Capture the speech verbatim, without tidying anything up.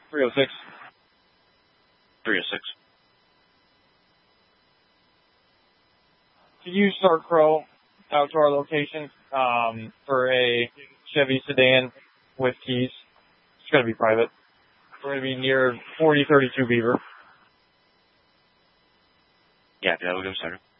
three oh six. three oh six. Could you start Crow out to our location um, for a Chevy sedan with keys? It's going to be private. We're going to be near forty thirty-two Beaver. Yeah, that will get started.